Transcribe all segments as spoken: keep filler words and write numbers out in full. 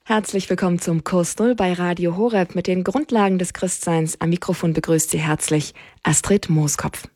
Herzlich willkommen zum Kurs Null bei Radio Horeb mit den Grundlagen des Christseins. Am Mikrofon begrüßt Sie herzlich Astrid Mooskopf.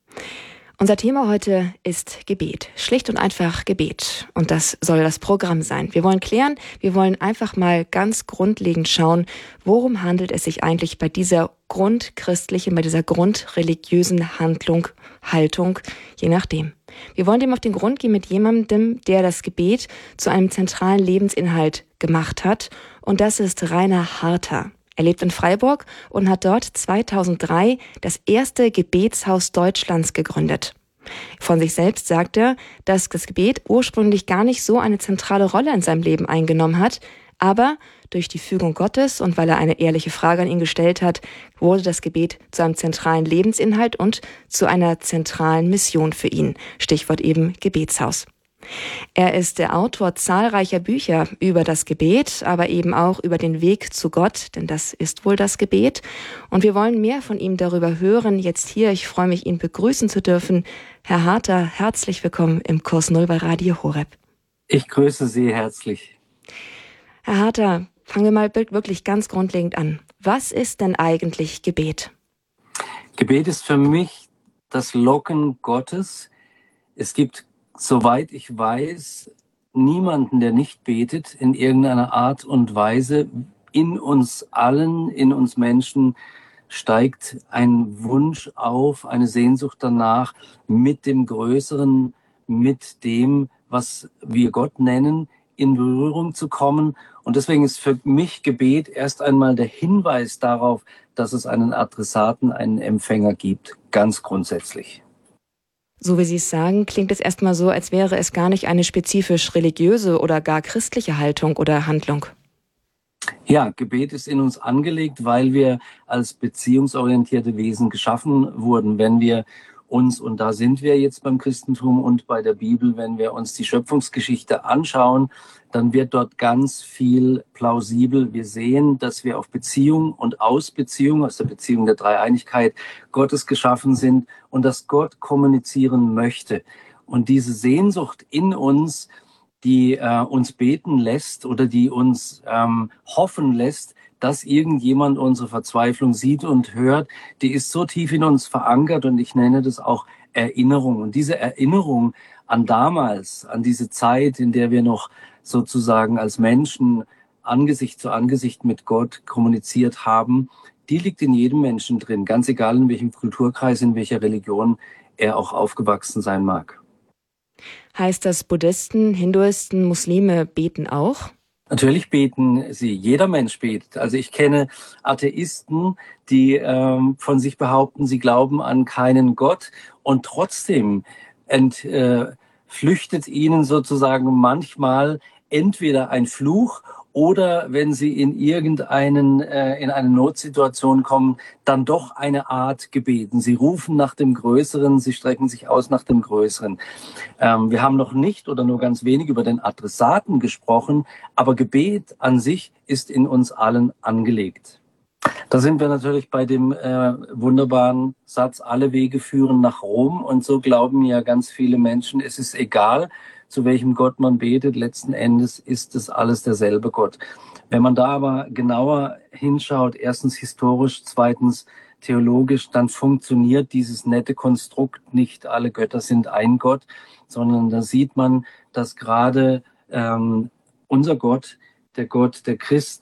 Unser Thema heute ist Gebet. Schlicht und einfach Gebet. Und das soll das Programm sein. Wir wollen klären, wir wollen einfach mal ganz grundlegend schauen, worum handelt es sich eigentlich bei dieser grundchristlichen, bei dieser grundreligiösen Handlung, Haltung, je nachdem. Wir wollen dem auf den Grund gehen mit jemandem, der das Gebet zu einem zentralen Lebensinhalt gemacht hat. Und das ist Rainer Harter. Er lebt in Freiburg und hat dort zweitausenddrei das erste Gebetshaus Deutschlands gegründet. Von sich selbst sagt er, dass das Gebet ursprünglich gar nicht so eine zentrale Rolle in seinem Leben eingenommen hat, aber durch die Fügung Gottes und weil er eine ehrliche Frage an ihn gestellt hat, wurde das Gebet zu einem zentralen Lebensinhalt und zu einer zentralen Mission für ihn. Stichwort eben Gebetshaus. Er ist der Autor zahlreicher Bücher über das Gebet, aber eben auch über den Weg zu Gott, denn das ist wohl das Gebet. Und wir wollen mehr von ihm darüber hören. Jetzt hier, ich freue mich, ihn begrüßen zu dürfen. Herr Harter, herzlich willkommen im Kurs Null bei Radio Horeb. Ich grüße Sie herzlich. Herr Harter, fangen wir mal wirklich ganz grundlegend an. Was ist denn eigentlich Gebet? Gebet ist für mich das Locken Gottes. Es gibt, soweit ich weiß, niemanden, der nicht betet in irgendeiner Art und Weise. In uns allen, in uns Menschen steigt ein Wunsch auf, eine Sehnsucht danach, mit dem Größeren, mit dem, was wir Gott nennen, in Berührung zu kommen. Und deswegen ist für mich Gebet erst einmal der Hinweis darauf, dass es einen Adressaten, einen Empfänger gibt, ganz grundsätzlich. So wie Sie es sagen, klingt es erstmal so, als wäre es gar nicht eine spezifisch religiöse oder gar christliche Haltung oder Handlung. Ja, Gebet ist in uns angelegt, weil wir als beziehungsorientierte Wesen geschaffen wurden. Wenn wir uns, und da sind wir jetzt beim Christentum und bei der Bibel, wenn wir uns die Schöpfungsgeschichte anschauen, dann wird dort ganz viel plausibel. Wir sehen, dass wir auf Beziehung und aus Beziehung, aus der Beziehung der Dreieinigkeit Gottes geschaffen sind und dass Gott kommunizieren möchte. Und diese Sehnsucht in uns, die äh, uns beten lässt oder die uns ähm, hoffen lässt, dass irgendjemand unsere Verzweiflung sieht und hört, die ist so tief in uns verankert und ich nenne das auch Erinnerung. Und diese Erinnerung an damals, an diese Zeit, in der wir noch sozusagen als Menschen Angesicht zu Angesicht mit Gott kommuniziert haben, die liegt in jedem Menschen drin, ganz egal in welchem Kulturkreis, in welcher Religion er auch aufgewachsen sein mag. Heißt das, Buddhisten, Hinduisten, Muslime beten auch? Natürlich beten sie. Jeder Mensch betet. Also ich kenne Atheisten, die ähm, von sich behaupten, sie glauben an keinen Gott und trotzdem entflüchtet äh, ihnen sozusagen manchmal entweder ein Fluch oder wenn sie in irgendeinen äh, in eine Notsituation kommen, dann doch eine Art Gebeten. Sie rufen nach dem Größeren, sie strecken sich aus nach dem Größeren. Ähm, wir haben noch nicht oder nur ganz wenig über den Adressaten gesprochen, aber Gebet an sich ist in uns allen angelegt. Da sind wir natürlich bei dem äh, wunderbaren Satz, alle Wege führen nach Rom. Und so glauben ja ganz viele Menschen, es ist egal, zu welchem Gott man betet. Letzten Endes ist es alles derselbe Gott. Wenn man da aber genauer hinschaut, erstens historisch, zweitens theologisch, dann funktioniert dieses nette Konstrukt nicht, alle Götter sind ein Gott, sondern da sieht man, dass gerade ähm, unser Gott, der Gott der Christen,